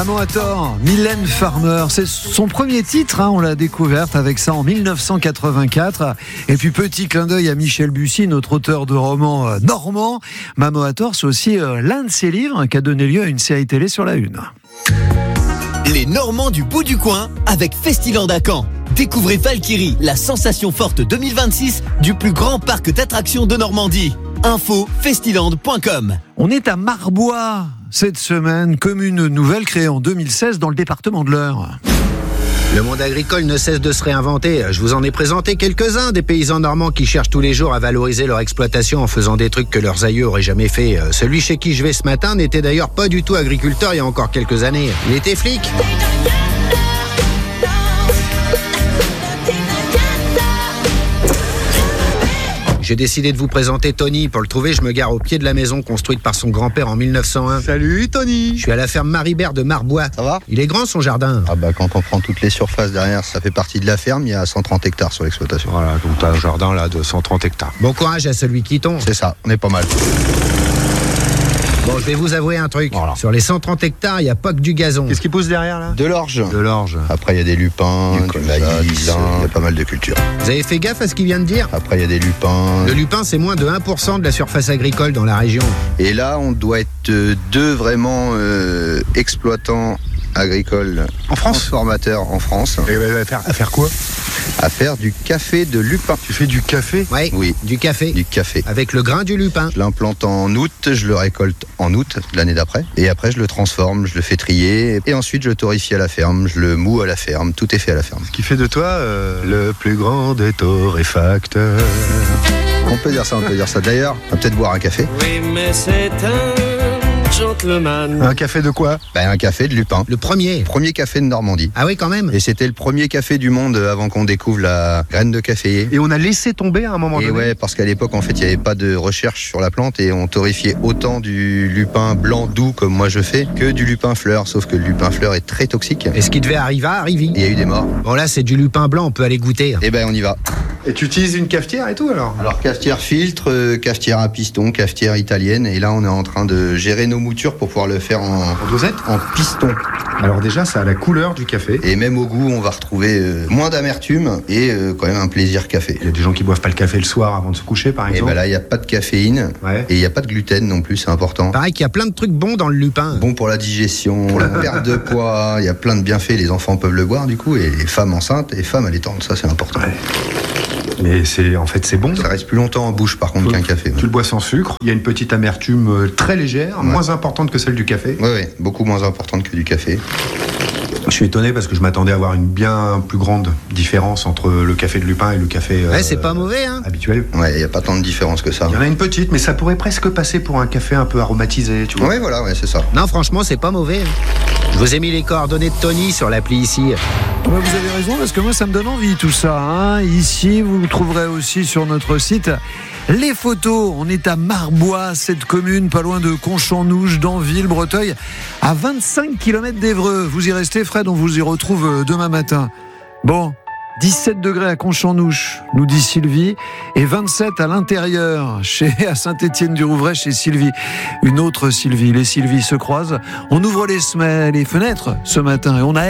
Maman a tort, Mylène Farmer, c'est son premier titre, on l'a découverte avec ça en 1984. Et puis petit clin d'œil à Michel Bussy, notre auteur de romans normand. Maman a tort, c'est aussi l'un de ses livres qui a donné lieu à une série télé sur la Une. Les Normands du bout du coin avec Festiland à Caen. Découvrez Valkyrie, la sensation forte 2026 du plus grand parc d'attractions de Normandie. Info festiland.com. On est à Marbois cette semaine, commune nouvelle créée en 2016 dans le département de l'Eure. Le monde agricole ne cesse de se réinventer. Je vous en ai présenté quelques-uns des paysans normands qui cherchent tous les jours à valoriser leur exploitation en faisant des trucs que leurs aïeux auraient jamais fait. Celui chez qui je vais ce matin n'était d'ailleurs pas du tout agriculteur il y a encore quelques années. Il était flic. J'ai décidé de vous présenter Tony. Pour le trouver, je me gare au pied de la maison construite par son grand-père en 1901. Salut Tony. Je suis à la ferme Maribert de Marbois. Ça va? Il est grand son jardin. Ah bah quand on prend toutes les surfaces derrière, ça fait partie de la ferme, il y a 130 hectares sur l'exploitation. Voilà, donc t'as un jardin là de 130 hectares. Bon courage à celui qui tombe. C'est ça, on est pas mal. Bon, je vais vous avouer un truc. Voilà. Sur les 130 hectares, il n'y a pas que du gazon. Qu'est-ce qui pousse derrière là? De l'orge. De l'orge. Après il y a des lupins, du maïs, il y a pas mal de cultures. Vous avez fait gaffe à ce qu'il vient de dire? Après il y a des lupins. Le lupin, c'est moins de 1% de la surface agricole dans la région. Et là on doit être deux vraiment exploitants agricoles En France? transformateurs en France Et à faire quoi? à faire du café de lupin. Tu fais du café? Ouais, Oui, du café. du café. Avec le grain du lupin. Je l'implante en août, je le récolte en août l'année d'après. Et après, je le transforme, je le fais trier. Et ensuite, je le torréfie à la ferme, je le moue à la ferme. Tout est fait à la ferme. Ce qui fait de toi le plus grand des torréfacteurs. On peut dire ça, on peut dire ça. D'ailleurs, on va peut-être boire un café. Oui, mais c'est un gentleman. Un café de quoi? Ben, un café de lupin. Le premier. Premier café de Normandie. Ah oui, quand même. Et c'était le premier café du monde avant qu'on découvre la graine de caféier. Et on a laissé tomber à un moment Et donné. ouais, parce qu'à l'époque, en fait, il n'y avait pas de recherche sur la plante et on torréfiait autant du lupin blanc doux, comme moi je fais, que du lupin fleur. Sauf que le lupin fleur est très toxique. Et ce qui devait arriver, arrive. Il y a eu des morts. Bon, là, c'est du lupin blanc, on peut aller goûter. Et ben, on y va. Et tu utilises une cafetière et tout alors? Alors, cafetière filtre, cafetière à piston, cafetière italienne. Et là, on est en train de gérer nos moutures pour pouvoir le faire En dosette? en piston. Alors déjà, ça a la couleur du café. Et même au goût, on va retrouver moins d'amertume et quand même un plaisir café. Il y a des gens qui boivent pas le café le soir avant de se coucher, par Et exemple. ben là, il n'y a pas de caféine Ouais. et il n'y a pas de gluten non plus, c'est important. Pareil qu'il y a plein de trucs bons dans le lupin. Bon pour la digestion, pour la perte de poids, il y a plein de bienfaits. Les enfants peuvent le boire du coup, et les femmes enceintes et femmes allaitantes, ça c'est important. Ouais. Mais c'est bon. Ça reste plus longtemps en bouche par contre qu'un café. Tu le bois sans sucre. Il y a une petite amertume très légère, moins importante que celle du café. Ouais, beaucoup moins importante que du café. Je suis étonné parce que je m'attendais à voir une bien plus grande différence entre le café de lupin et le café Ouais, c'est pas mauvais, hein. habituel. Ouais, il n'y a pas tant de différence que ça. Il y en a une petite, mais ça pourrait presque passer pour un café un peu aromatisé, tu vois. Ouais, voilà, ouais, c'est ça. Non, franchement, c'est pas mauvais. Je vous ai mis les coordonnées de Tony sur l'appli ici. Vous avez raison, parce que moi, ça me donne envie tout ça. Ici, vous trouverez aussi sur notre site les photos. On est à Marbois, cette commune, pas loin de Conchampnouche, d'Anville, Breteuil, à 25 km d'Évreux. Vous y restez, Fred, on vous y retrouve demain matin. Bon, 17 degrés à Conchampnouche, nous dit Sylvie, et 27 à l'intérieur, à Saint-Étienne-du-Rouvray, chez Sylvie. Une autre Sylvie, les Sylvie se croisent. On ouvre les fenêtres ce matin et on a